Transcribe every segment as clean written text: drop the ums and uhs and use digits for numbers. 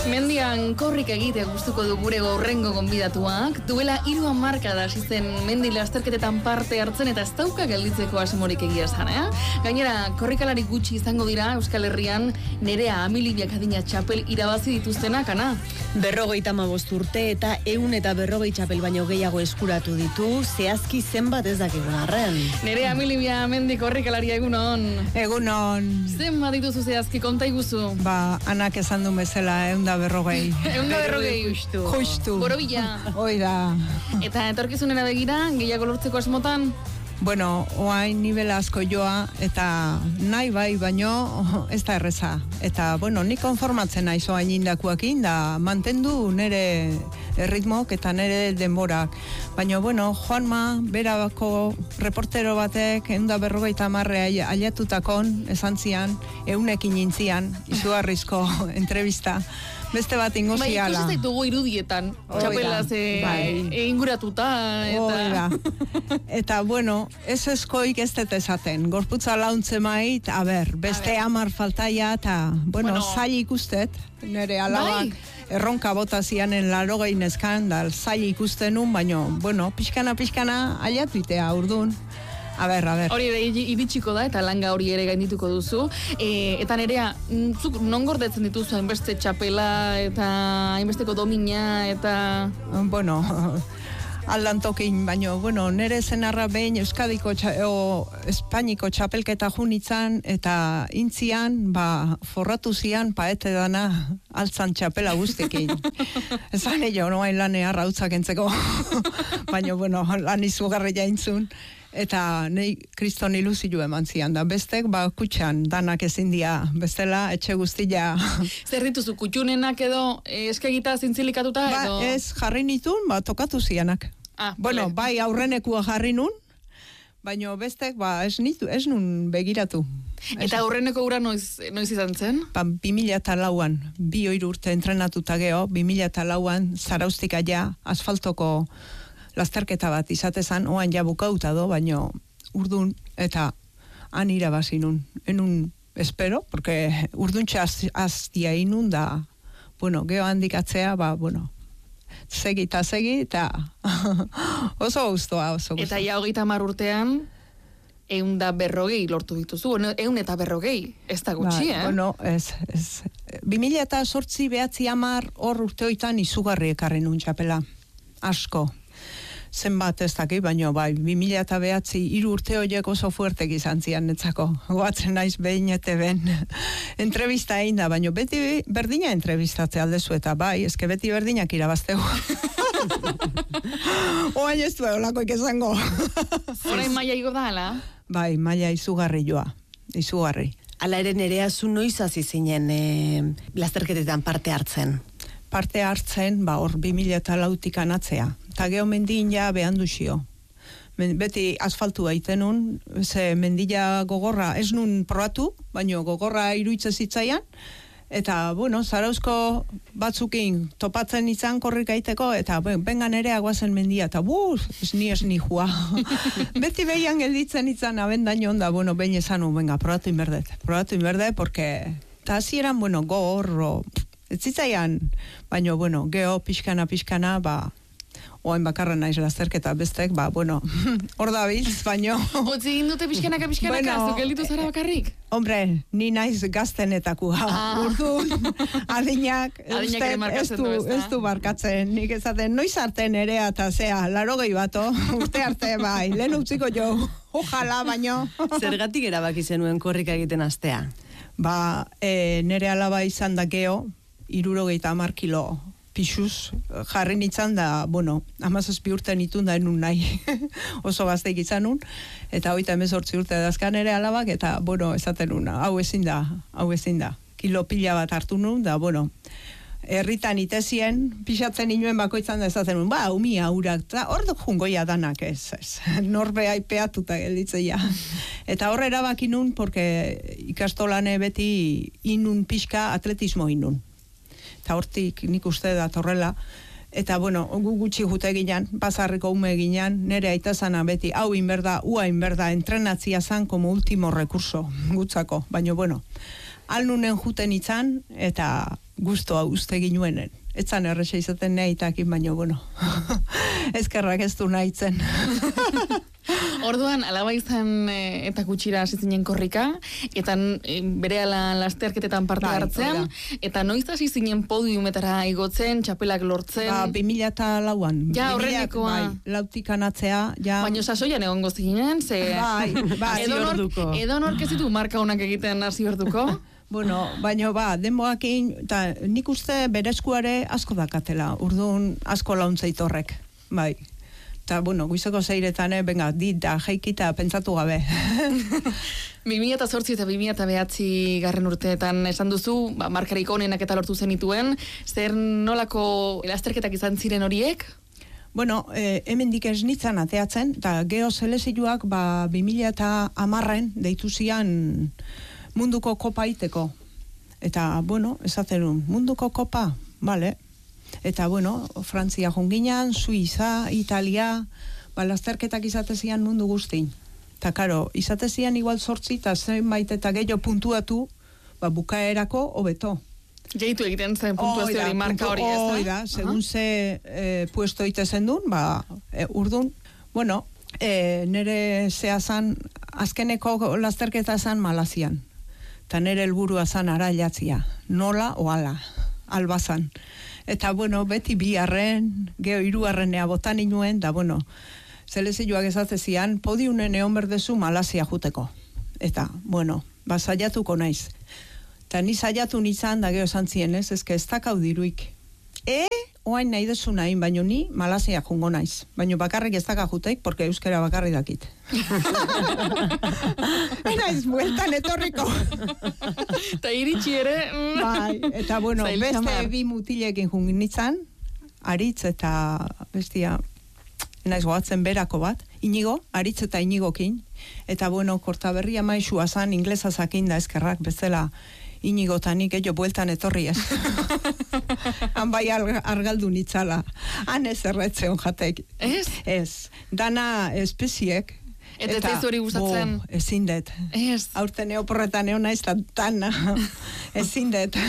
Mendian korrik egitea gustuko du gure gaurrengo gonbidatuak. Duela 3 hamarkada hasi zen mendi lasterketetan parte hartzen eta ez dauka gelditzeko asmorik egia esan, Gainera, korrikalari gutxi izango dira Euskal Herrian Nerea Amilibiak adina txapel irabazi dituztenak, ana? 55 urte eta 140 txapel baino gehiago eskuratu ditu, zehazki zenbat ez dakigun arren. Nerea Amilibia mendi korrikalaria egunon. Egunon. Zenbat dituzu zehazki, konta iguzu? Anak esan du bezala, 140. 140. Justu. Borobila. Oida. Eta etorkizunera begira, gehiago lortzeko asmotan? Bueno, oain nivel asko joa, eta nahi bai, baino ez da erreza. Eta, bueno, ni konformatzen naiz oain indakuakin, da mantendu nire erritmok eta nire denborak. Baina, bueno, Juanma, berabako reportero batek, 150 aliatutakon, esan zian, 100 intzian, izugarrizko entrevista. Beste bat ingo ziala. Ikusi zaitugu irudietan, txapelaz inguratuta. Eta, bueno, ez eskoik ez dut esaten. Gorputza launtze mait, beste 10 faltaia, eta, bueno, zail ikustet, nire alabak. Erronka bota zianen 80 nezkan, da zail ikustenun, baina, bueno, pixkana, aliatuitea, urdun. A ber. Hori ere iritsiko da, eta langa hori ere gaindituko duzu. Eta Nerea, zuk non gordetzen dituzu hainbeste txapela, eta hainbesteko domina, eta... Bueno, aldantokin, baino, bueno, nere zenarra behin Euskadiko Espainiko txapelketa junitzan, eta intzian, forratu zian, paete dana, altzan txapela guztekin. Ezan ello, noain lane arrautzak entzeko. Baina, bueno, lan izugarri jaintzun. Eta nahi kriston iluzio eman zian da. Bestek, kutxan, danak ezin dia. Bestela, etxe guztia. Zer dituzu, kutxunenak edo eskegita zintzilikatuta edo? Ez, jarri nitun, tokatu zianak. Bueno, bai aurrenekua jarri nun, baina bestek, ez nun begiratu. Eta aurreneko ura noiz izan zen? 2004an, 2 urte entrenatuta geho, 2004an, zaraustik aia, asfaltoko lasterketa bat izatezan, oan ja bukauta do, baino urdun eta han irabazi nun. Enun espero, porque urduntxe aztia inun da, bueno, geho handikatzea, bueno, segi, eta oso guztua. Eta ja 30 urtean, 140 lortu dituzu, 140, ez da gutxi, Bueno, ez. 2008 behatzi 10 hor urteoitan izugarri ekarri nun txapela. Asko. Zenbat ez daki, baina 2009 3 urte horiek oso fuertek izan zian netzako. Goatzen naiz behin eta ben entrevista egin da, baina beti berdina entrevistatzea aldezu eta eske beti berdinak irabaztegu. Oain ez du olakoik esango. Horain maila igo da, ala? Bai, maila izugarri joa. Izugarri. Ala ere Nerea, zu noiz hasi zinen lasterketetan parte hartzen? Parte hartzen, hor 2004tik anatzea. Eta geho mendin ja behandu xio. Beti asfaltu aitenun, ze mendila gogorra, ez nun probatu, baino gogorra iruitze zitzaian, eta, bueno, zarauzko batzukin topatzen izan korrik aiteko, eta bengan ere aguazen mendia, eta ez ni jua. Beti behian gelditzen izan abendaino onda, bueno, behin ezanu, probatu inberde, porque, eta hasieran, bueno, gorro, ez zitzaian, baino, bueno, geho pixkana, oain bakarra naiz lasterketa bestek, bueno, hor da biz, baino... Utzi indute pixkanaka, zuk gelditu zara bakarrik? Hombre, ni naiz gaztenetakua. Urdun, adinak ez du barkatzen. Nik ezaten, noiz arte Nerea eta zea, 80 bato, urte arte lehen utziko jo, ojala, baino... Zergatik erabaki zenuen korrika egiten astea? Nere alaba izan da geho, 70 kilo pixuz jarri nintzen da, bueno, 17 urte nitun da enun nahi, oso gazteik izanun, eta 18 urte dazkan ere alabak, eta, bueno, esaten una, hau ezin da, kilo pila bat hartu nun, da, bueno, herritan itezien, pixatzen inuen bakoitzan da esaten nun, umia urak, eta hor jungoia danak ez, norbe aipeatuta gelditzeia. Eta hor erabaki nun, porque ikastolane beti inun pixka atletismo inun. Eta hortik nik uste da torrela, eta bueno, gutxi jute ginean, bazarriko ume ginean, nere aitazana beti, hau inberda, ua inberda, entrenatzia zan como último recurso, gutzako, baina bueno, alnunen juten itzan, eta gustoa uste ginuenen. Etzan erresa izaten neaitakin, baina, bueno, ezkerrak ez du nahitzen. Orduan, alaba izan eta gutxira hasi zinen korrika, eta berehala lasterketetan parte hartzean, eta noiz hasi zinen podiumetara igotzen, txapelak lortzen. 2004an. Ja, horrenekoa. Bai, lautik anatzea, ja. Baina sasoian egongo zinen, ze... Bai, edo nork ez ditu marka honak egiten hasi orduko? Bueno, baina denboakin, eta nik uste berezkuare asko dakatela, urduan asko launtzeit horrek, bai. Eta, bueno, guizeko zeiretan, venga, da, jaikita, pentsatu gabe. 2008 eta 2009 garren urteetan esan duzu, markarik onenak eta lortu zenituen, zer nolako lasterketak izan ziren horiek? Bueno, hemendik ez nintzen ateatzen, eta geho zeleziluak 2010 deitu zian munduko kopa iteko. Eta, bueno, esaten munduko kopa, bale. Eta, bueno, Frantzia jonginan, Suiza, Italia, lasterketak izatezian mundu guztin. Eta, karo, izatezian igual 8 eta zenbait eta gehiago puntuatu, bukaerako hobeto. Jeitu egiten zen puntuazio hori, marka hori, ez da? Oida, segun ze puesto itezen duen, urdun, bueno, nere zehazan, azkeneko lasterketa zan Malazian. Eta nere helburua zan arailatzia, nola o ala, albazan. Eta, bueno, beti biharren, geho 3 botan inuen, da, bueno, zelezioak ezatezian, podiunen egon berdezu Malazia juteko. Eta, bueno, saiatuko naiz. Eta ni saiatu nintzen, da geho esan zien, ez dakau diruik. Oain nahi dezu nahi, baino ni Malazia jungo naiz. Baino bakarrik ez daka juteik, porque euskera bakarri dakit. Naiz, bueltan etorriko. Eta iritsi ere... Bai, eta bueno, beste 2 mutilekin jungin nintzen, Aritz eta bestia, naiz goatzen berako bat, Inigo, Aritz eta Inigokin, eta bueno, Kortaberria maixua zan, inglesa zakin da eskerrak, bezala Inigo tanik ello bueltan etorri ez. Han bai argaldu nitzala. Han ez erretzeon jatek. Ez? Ez. Dana espeziek. Eta ez hori gustatzen? Ezin dut. Ez. Aurten eoporretan eona ez dana. Ezin dut.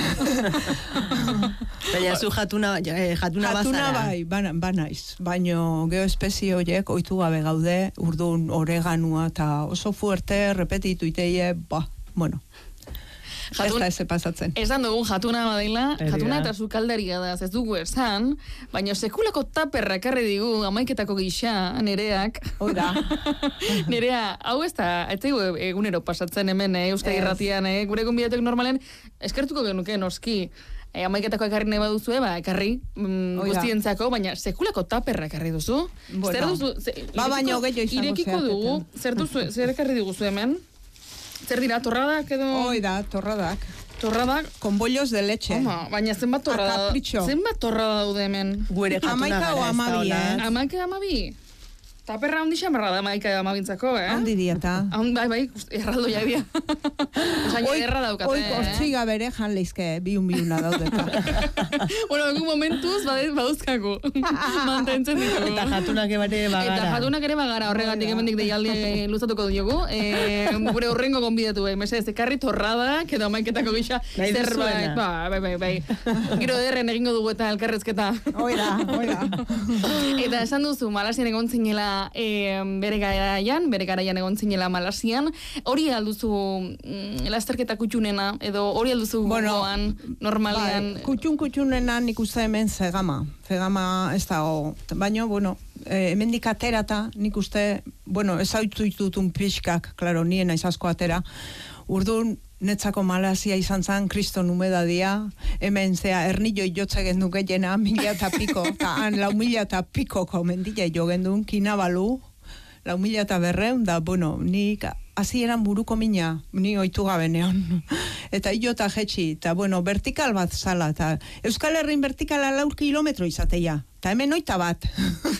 Baina zu jatuna bazara. Jatuna bai, banaiz. Baina geo espezie horiek oitu gabe gaude, urdun oreganua eta oso fuerte, repetitu iteie, bueno. Ez da eze pasatzen. Esan dugun jatuna badela, jatuna eta sukaldaria da, ez dugu esan, baina sekulako taperra ekarri digu, 11 gisa, Nereak. Oida. Nerea, hau ez da, ez dugu egunero pasatzen hemen, Euskadi Irratian, gure gonbidatek normalen, eskertuko genuke noski. 11 ekarri nahi baduzue, ekarri guztientzako, baina sekulako taperra ekarri duzu. Zer duzu? Baina gehiago izango irekiko dugu, zer ekarri diguzu hemen? Zer dira, torradak edo? Oida, torradak. Torradak? Con bollos de leche. Oma, baina zenbat torrada? Zenbat torrada daude hemen? Gure jatuna gara ez da hola. 11 amabi? Taperra handi xamarra da 11 amabintzako, Handi dieta. Bai, erraldo jabia. Osa, erra daukate, Oik hortziga bere jan leizke, biuna daudeta. Bueno, egun momentuz, badauzkako. Mantentzen ditugu. Eta jatunak ere bagara. Eta jatunak ere bagara, horregatik emendik deialdi luzatuko diogu. Gure horrengo gonbidatu, mesedez, ekarri torradak, edo 11 gisa zerbait. Bai. Giro derren egingo dugu eta elkarrezketa. Oida. Eta esan duzu, Malasian egon zinela bere garaian egon zinela Malasian. Hori alduzu lasterketa kutxunena, edo hori alduzu gogoan, normalean? Kutxunena nik uste hemen Zegama ez dago. Baina, bueno, hemendik aterata nik uste, ez hautu ditutun pixkak, klaro, nien naiz asko atera. Urdun, netzako Malasia izan zan, kriston humedadia, hemen zea, ernillo jotza gendu gehiena, 1000 eta piko, eta han 4.000 eta pikoko mendila jo gendun, Kinabalu, 4.000 eta 200, da, bueno, nik hasieran buruko mina, ni oitu gabe neon. Eta iota jetxi, eta, bueno, vertikal bat zala, eta Euskal Herrin vertikala 4 kilometro izateia, eta hemen 8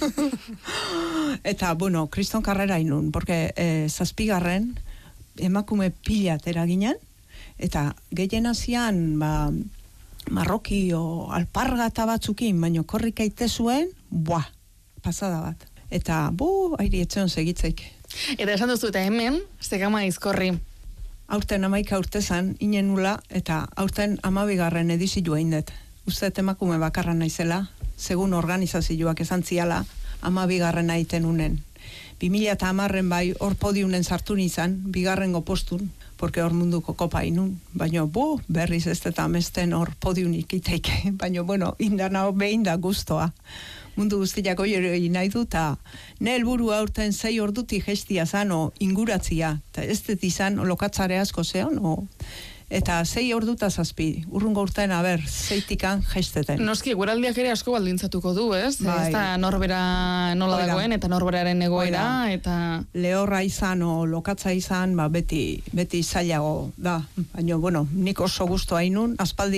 Eta, bueno, kriston karrera inun, porque 7. emakume pila atera ginen, eta gehien hasian marroki o alpargata batzukin, baino korrika ite zuen, pasada bat. Eta, airi etxeon segitzeik. Eta esan duzu, eta hemen, Zegama izkorri. aurten 11 urtezan inenula, eta aurten 12. edizioa indet. Uste emakume bakarra naizela, segun organizazioak esan ziala, 12. aiten unen. 2010 bai hor podiunen sartu nizan, 2. postun, porque hor munduko kopa inun. Baina berriz ez eta amesten hor podiunik iteike. Baina, indana behin da guztoa. Mundu guztiak oieri nahi du, eta ne helburu aurten 6 ordutik gestia zan, inguratzia, eta ez dut izan lokatzare asko zeon, eta 6 orduta zazpi, urrungo urtean, 6tikan gesteten. Noski, guraldiak ere asko baldintzatuko du, ez? Bai. Ez da norbera nola dagoen, eta norberaren egoera, eta... Lehorra izan, lokatza izan, beti zailago da. Baina, nik oso guztu hainun,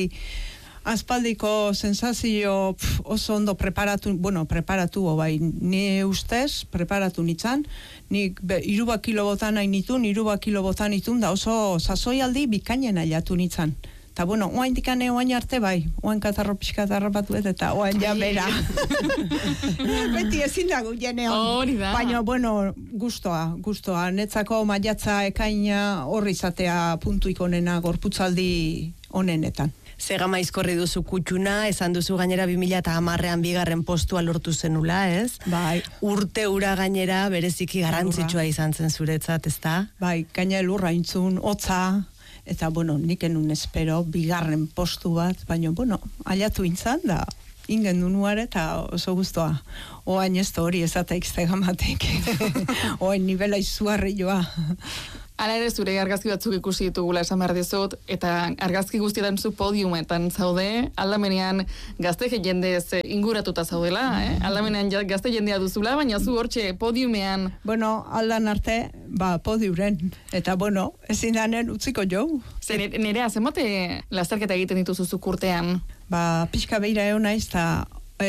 aspaldiko sensazio oso ondo preparatu, bai, ni ustez, preparatu nitzan, nik 3 kilo botan hain nitun, 3 kilo botan nitun, da oso sasoialdi bikainen ailatu nitzan. Eta, oain dikane, oain arte bai, oain katarro pixkatarra batu eta oain ja bera. Beti ezin dago jeneon. Hori da. Baina, guztoa. Netzako maiatza ekaina horri izatea puntuik onena gorputzaldi onenetan. Zegama izkorri duzu kutxuna, esan duzu gainera 2010an 2. postua lortu zenula, ez? Bai. Urte ura gainera bereziki garrantzitsua izan zen zuretzat, ezta? Bai, gaina elurra intzun, hotza, eta nik enun espero 2. postu bat, baina, aliatu intzan da, ingen dunuare eta oso guztua. Oain ez hori ezateik zegamatik. Oain nivela izuarri joa. Hala ere zure argazki batzuk ikusi ditugula esan behar dizut, eta argazki guztietan zu podiumetan zaude, aldamenean gazte jendez inguratuta zaudela, aldamenean gazte jendea duzula, baina zu hortxe podiumean... Aldan arte, podiuren, eta ezin danen utziko jo. Nerea, zenbate lasterketa egiten dituzu zuk urtean? Pixka beira egon naiz, eta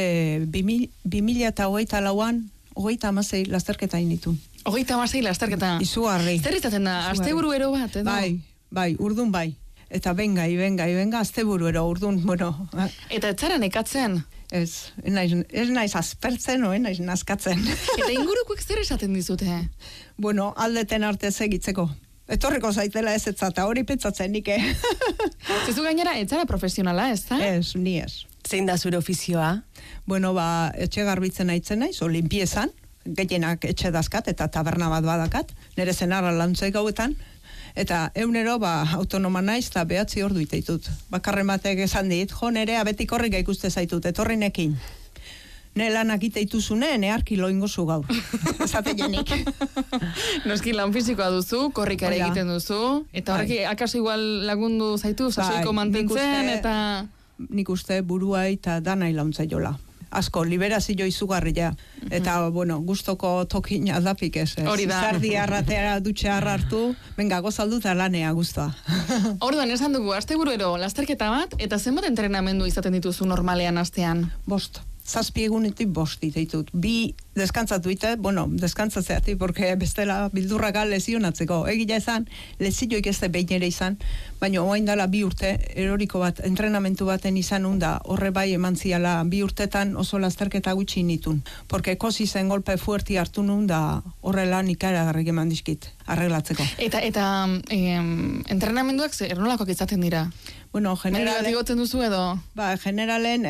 2024an, 36 lasterketa initu. 36 lasterketa. Izugarri. Zer izaten da, asteburu ero bat, edo? Bai, urdun bai. Eta benga, asteburu ero, urdun, Eta etzara nekatzen? Ez naiz aspertzen, naiz nazkatzen. Eta ingurukoek zer esaten dizute? Aldeten arte segitzeko. Etorreko zaitela ez etzata, hori pentsatzen nike. Zezu gainera, etzara profesionala, ez da? Ez, ni ez. Zein da zure ofizioa? Etxe garbitzen aitzen naiz, limpiezan, gehienak etxe dazkat eta taberna bat badakat, nire zenarra lantzei gauetan, eta eunero autonoma naiz eta 9 ordu iteitut. Bakarren batek esan dit, nerea betik horrika ikuste zaitut, etorrinekin. Ne lanak iteituzune, neharki loingozu gaur. Esate jenik. Noski lan fizikoa duzu, korrikare egiten duzu, eta horreki akaso igual lagundu zaitu, sasoiko mantentzen, eta... Nik uste buruai eta danai launtzai jola. Asko, liberazio izugarria. Eta, gustoko tokin aldapik ez. Hori da. Zardi arratea dutxe hartu, benga, gozaldu eta lanea guztua. Orduan, esan dugu, asteburuero lasterketa bat, eta zenbat entrenamendu izaten dituzu normalean astean? 5. 7 egunetik 5 ditut. 2 deskantzatu ite, deskantzatzeatik, porque bestela bildurraka lezionatzeko. Egia esan, lezioik ez da behin ere izan, baina oain dala 2 urte, eroriko bat, entrenamentu baten izan unda, horre bai eman ziala 2 urtetan oso lasterketa gutxi nitun. Porque kosi zen golpe fuerti hartu nun da horrela ikaragarrik eman dizkit, arreglatzeko. Eta entrenamenduak ernolakoak izaten dira? Generalen... Mendigotzen duzu edo? Generalen,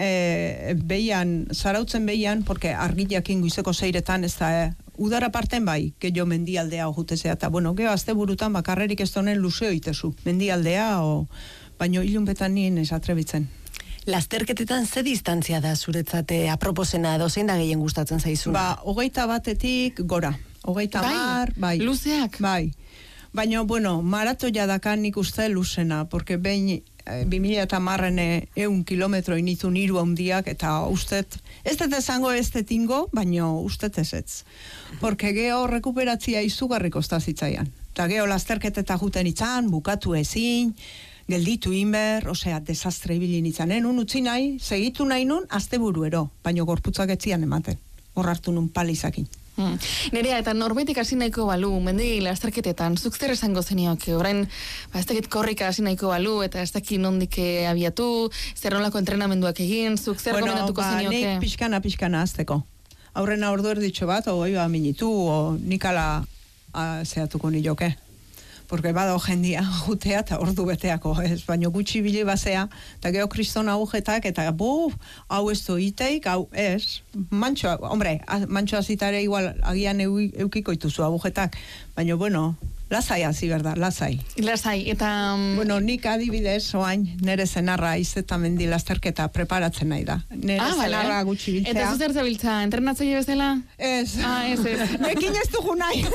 zarautzen behian, porque argileakin guizeko zeiretan, ez da, udara parten bai, gehiago mendialdea ojutezea, eta geho azte burutan bakarrerik ez donen luzeo itezu. Mendialdea, baino ilunbetan nien ez atrebitzen. Lasterketetan ze distantzia da zuretzate aproposena edo zein da gehien gustatzen zaizuna? 21 gora. 30, bai. Luzeak? Bai. Baina, maratoia dakan nik uste luzena, porque behin 2010an 100 kilometro initun 3 handiak, eta ustet, ez dut esango ez detingo, baina ustet ez. Porque geho rekuperatzia izugarriko zitzaian. Eta geho lasterketeta juten itzan, bukatu ezin, gelditu inber, desastre ibilin itzan. Enun utzi nahi, segitu nahi nun, asteburuero, baina gorputzak etzian ematen. Hor hartu nun palizakin. Nerea, eta norbaitek hasi nahiko balu, mendi lasterketetan, zuk zer esango zenioke? Orain, ez dakit korrika hasi nahiko balu, eta ez dakit nondik abiatu, zer nolako entrenamenduak egin, zuk zer gomendatuko zenioke? Nik pixkana azteko. Aurrena ordu erditxo bat, minitu, nikala zehatuko nioke. porque bado jendia jutea eta ordu beteako, ez, baino gutxi bili basea, eta geho kriston agujetak, eta hau ez doiteik, hau ez, mantxoa, hombre, mantxoa zitare igual agian eukiko ituzu agujetak, baino, bueno, lasai hasi berda, lasai. Lasai, eta... Bueno, nik adibidez, oain, nere zenarra izetamendi lasterketa preparatzen nahi da. Nere zenarra gutxi biltzea. Eta zuzer zabiltza, entrenatzaile bezala? Ez. Ez. Nekin ez dugu nahi.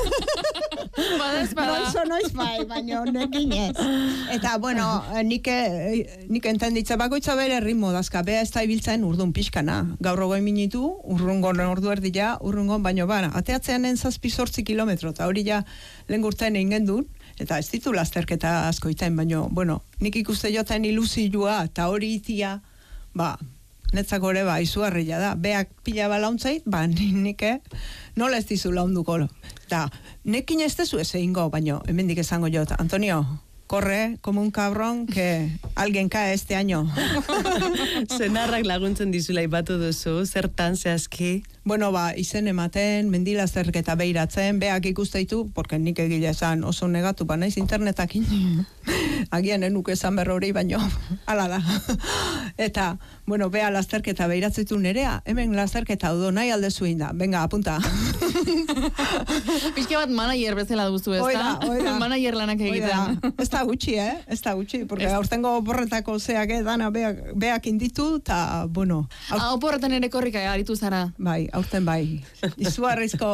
Bada. Noiz bai, baina nekin ez. Eta, bueno, nik entenditza bakoitza bere ritmo dazka, bea ez da ibiltzen urdun pixkana. Gaur hogei minutu, urrungon ordu erdia, urrungon, baino bana, ateatzean entzazpi 8 kilometro, eta hori ja lehen gurten egin duen, eta ez ditu lasterketa asko iten, baina, bueno, nik ikuste joten ilusioa, eta hori itia, netzako ere izugarria da. Beak pila balauntzait, nik nola ez dizu launduko. Da, nekin ez dezu ez egingo, baina hemendik esango jota, Antonio, corre como un cabrón que alguien cae este año. Zenarrak laguntzen dizula ipatu duzu, zertan zehazki? Bueno, izen ematen, mendilazterketa behiratzen, beak ikusteitu, porque nik egile esan oso negatu, naiz internetakin. Agian enuk esan berrori, baino, ala da. Eta, bueno, bea lasterketa behiratzetu nerea, hemen lasterketa dudo, nahi aldezu inda, venga, apunta. Pixke bat manager bezala duzu, ez da? Oida. Manager lanak egiten. Ez da gutxi, Ez da gutxi, porque aurtengo oporretako zeak, dana beak inditu, eta, bueno. Oporretan ere korrika aritu zara. Bai, aurten bai. Izugarrizko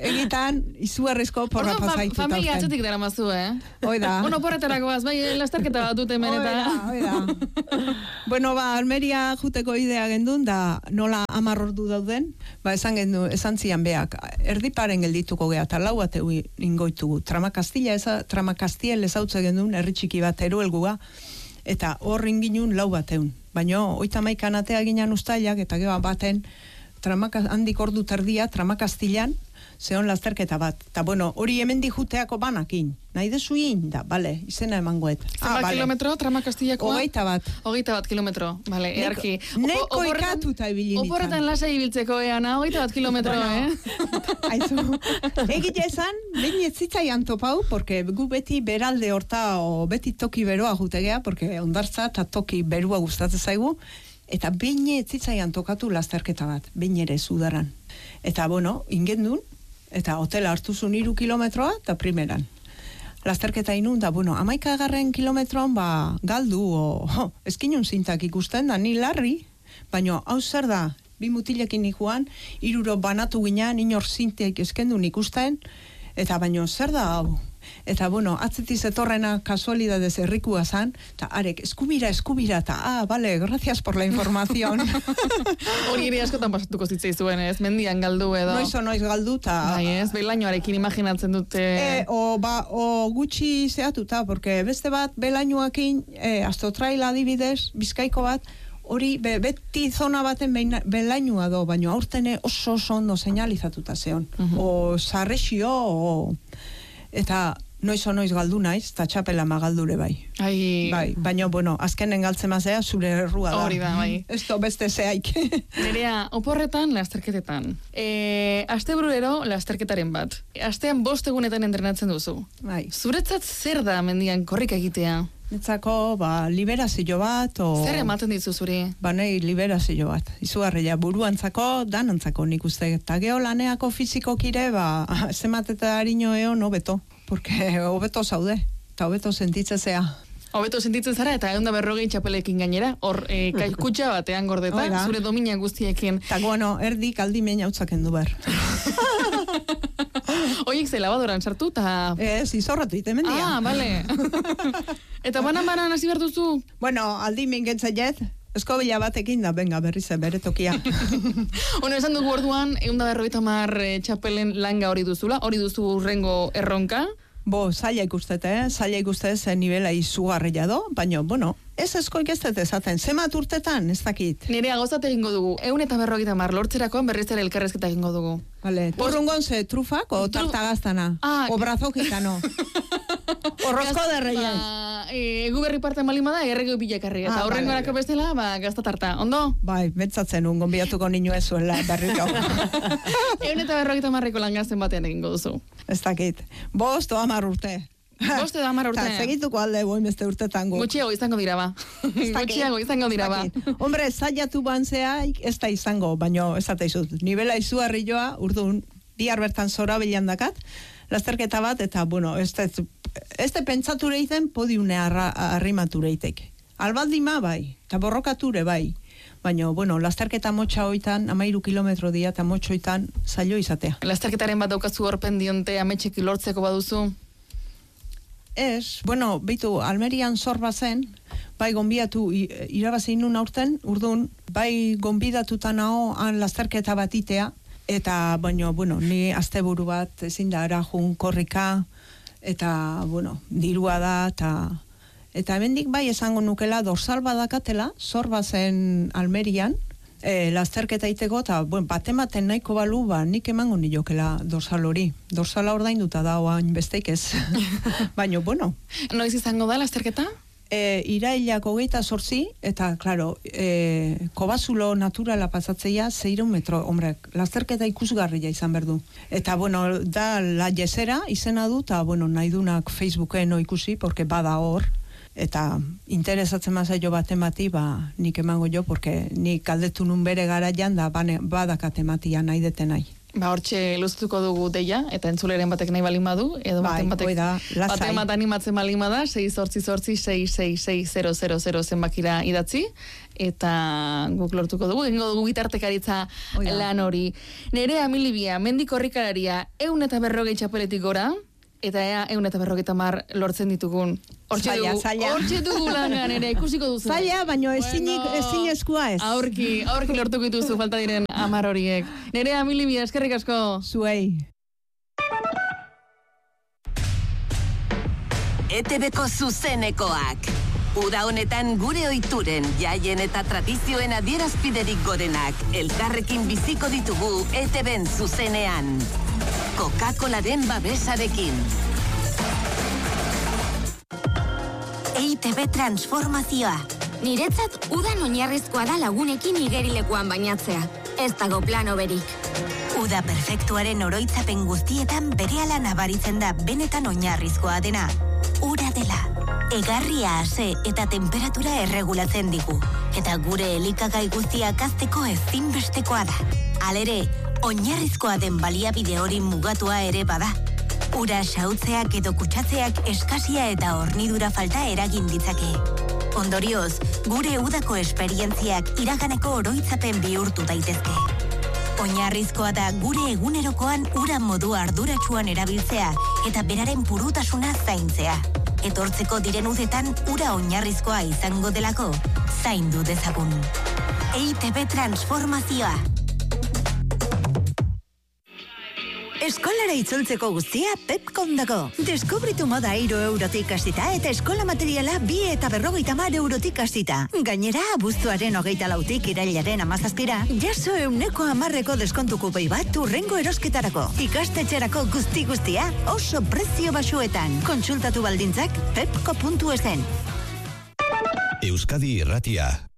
porra pasaitu. Familia atxetik dara mazu, Oida. Bueno, porretarakoaz, bai, lasterketa bat dute meneta. Oida. Bueno, Almeria juteko idea gendun, da nola 10 ordu dauden, esan zian beak, erdiparen geldituko geha, eta lau bat ingoitugu. Tramakastiel ezautze gendun, herri txiki bat eruelguga, eta hor inginun lau bat egun. Baina, 31 atea ginen ustailak, eta geba baten, handik ordu terdia, Tramakastilan, zehon lasterketa bat. Eta, bueno, hori hemendi juteako banakin. Nahi dezuin, da, bale, izena emangoet. Zenbat kilometro, Tramakastilakoa? 21 kilometro, bale, earki. Neko ikatuta ibili nintzen. Oporretan lasai ibiltzeko, Ana, 21 kilometro, Aizu, egite esan, behin ez zitzaian topau, porque gu beti beralde horta, o beti toki beroa jutegea, porque ondartza eta toki berua gustatzen zaigu, eta behin ez zitzaian tokatu lasterketa bat, behin ere zudaran. Eta, bueno, ingendun, eta hotela hartuzun 3 kilometroa, eta primeran. Lasterketa inun, da, bueno, 11 kilometroan, galdu, eskinun zintak ikusten, da, ni larri, baina, hau zer da, 2 mutilekin nikuan, 3 banatu ginean, inor zintek eskendun ikusten, eta baina, zer da, hau? Eta, bueno, atzetiz etorrena kasualidadez errikua zan, eta arek, eskubira, eta, vale, gracias por la información. Hori ere askotan pasatuko zitzaizuen, ez? Mendian galdu edo. Noiz galdu, eta... Bai, ez? Belainoarekin imaginatzen dute... O gutxi zehatuta, porque beste bat, belainoakin, Astotrail adibidez, Bizkaiko bat, hori beti zona baten belainua do, baina aurtene oso ondo seinalizatuta zeon. O sarrexio, eta noiz galdu naiz, eta txapela magaldure bai. Bai, baina, bueno, azkenen galtzen mazea, zure errua da. Hori da, bai. Ez do beste zehaik. Nerea, oporretan, lasterketetan. Astebururo lasterketaren bat. Astean 5 egunetan entrenatzen duzu. Bai. Zuretzat zer da mendian korrika egitea? Netzako, liberazio bat, Zer ematen dizu zuri? Nahi liberazio bat. Izugarria, buruantzako, danantzako nik uste. Eta geolaneako fizikokire, zemateta harino eon hobeto. Porque hobeto zaude, eta hobeto sentitzezea. Hobeto sentitzen zara, eta 140 txapelekin gainera, hor kutxa batean gordeta, zure domina guztiekin. Eta bueno, erdik aldimen jautzaken du behar. Oiek ze labadoran sartu, eta... Ez, izorratu iten mendia. Bale. Eta banan hasi behar duzu? Bueno, aldimen gentzaiet, eskobila batekin da, venga, berriz bere tokia. Esan dugu orduan, 150 txapelen langa hori duzula, hori duzu urrengo erronka? Zaila ikustete, nivela izugarria do, baina, bueno, ez eskoik ez dut ezaten, zemat urtetan, ez dakit. Nerea gozat egingo dugu, 150 lortzerakoan berriz ere elkarrezketa egingo dugu. Vale, urrungon ze trufak o tartagaztana, o brazokitano. O rosco de reyes. Egu berri parte malima da, errego bilakarri. Eta horrengo erako bestela, gazta tarta. Ondo? Bai, betzatzen ungon biatuko ninu ezuela berriko. 150 langazten batean egingo duzu. Ez dakit. 5 o 10 urte. Bost edo 10 urte. Segituko alde boin beste urtetango. Gutxiago izango dira ba. Gutxiago izango dira ba. Hombre, zaiatu bantzea ez da izango, baino esataizut. Nibela izugarri joa, urdun, bihar bertan zora bilandakat, lasterketa bat, eta, bueno, ez pentsatu reiten, podiune arrimatu reitek. Albaldima bai, eta borrokature bai. Baina, bueno, lasterketa motxa hoitan, 13 kilometro dia eta motxoitan zailo izatea. Lasterketaren bat daukazu horpen dionte ametxeki lortzeko baduzu? Ez, bueno, beitu, Almerian zorba zen, bai gonbidatu, irabazein nun aurten, urdun, bai gonbidatuta nao han lasterketa bat itea, eta, baina, bueno, ni asteburu bat ezin da arajun korrika, eta, bueno, dirua da, eta hemendik bai esango nukela dorsal badakatela, zorba zen Almerian, lasterketa iteko, eta batematen nahiko balu, nik emango nilokela dorsal hori. Dorsala ordainduta da oain besteik ez. Baina, bueno. Noiz izango da lasterketa? Irailak 28, eta, klaro, kobazulo naturala pasatzeia 600 metro, hombre, lasterketa ikusgarria izan berdu. Eta, bueno, da la yesera izena du, eta, bueno, nahi dunak Facebooken ikusi, porque bada hor, eta interesatzen mazaio baten bati, nik emango jo, porque nik galdetu nun bere garaian da badakat ematia nahi deten nahi. Hortxe luztuko dugu deia, eta entzuleren batek nahi balin badu, edo baten batek animatzen balin bada, 688-666-000 zenbakira idatzi, eta guk lortuko dugu, egingo dugu gitartekaritza lan hori. Nerea Milibia, mendik horrikalaria, 150 txapeletik gora, eta ea 150 lortzen ditugun. Hortxe dugu langan ere, ikusiko duzu. Zaila, baina ezin eskua ez. Aurki lortuko dituzu falta diren 10 horiek. Nerea Milibia, eskerrik asko. Zuei. ETV-ko zuzenekoak. Uda honetan gure ohituren, jaien eta tradizioen adierazpiderik gorenak. Elkarrekin biziko ditugu ETV-en zuzenean. Coca-Colaren babesarekin. EITB transformazioa. Niretzat udan oinarrizkoa da lagunekin igerilekuan bainatzea. Ez dago plano berik. Uda perfektuaren oroitzapen guztietan berehala nabaritzen da benetan oinarrizkoa dena. Ura dela. Egarria ase eta temperatura erregulatzen digu. Eta gure elikagai guztiak hazteko ezinbestekoa da. Halere, oinarrizkoa den baliabide hori mugatua ere bada. Ura xautzeak edo kutsatzeak eskasia eta hornidura falta eragin ditzake. Ondorioz, gure udako esperientziak iraganeko oroitzapen bihurtu daitezke. Oinarrizkoa da gure egunerokoan ura modu arduratsuan erabiltzea eta beraren purutasuna zaintzea. Etortzeko diren udetan ura oinarrizkoa izango delako, zaindu dezagun. EITB transformazioa. Eskolara itzultzeko guztia Pepcom dago. Deskubritu moda €1 hasita eta eskola materiala 2 eta 50 eurotik hasita. Gainera, abuztuaren 24tik irailaren 17ra, jaso 110% deskontu kupoi bat hurrengo erosketarako. Ikastetxerako guztia oso prezio baxuetan. Kontsultatu baldintzak pepco.esen. Euskadi Irratia.